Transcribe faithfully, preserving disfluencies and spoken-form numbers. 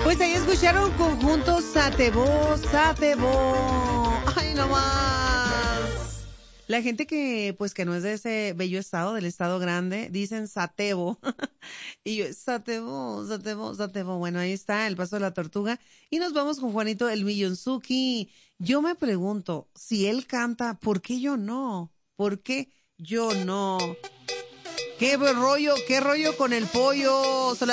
Pues ahí escucharon conjunto Satebo, Satebo. Ay, no más. La gente que, pues que no es de ese bello estado, del estado grande, dicen Satebo. Y yo, Satebo, Satebo, Satebo. Bueno, ahí está el paso de la tortuga. Y nos vamos con Juanito el Millonzuki. Yo me pregunto, si él canta, ¿por qué yo no? ¿Por qué yo no? ¿Qué rollo, qué rollo con el pollo?